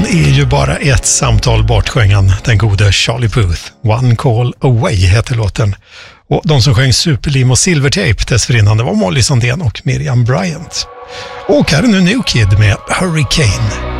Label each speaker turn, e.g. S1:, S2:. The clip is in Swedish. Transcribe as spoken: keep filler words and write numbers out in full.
S1: är ju bara ett samtal bort, sjöng han, den gode Charlie Puth. One Call Away heter låten. Och de som sjöng Superlim och Silvertape dessförinnan, det var Molly Sandén och Miriam Bryant. Och här är nu New Kid med Hurricane.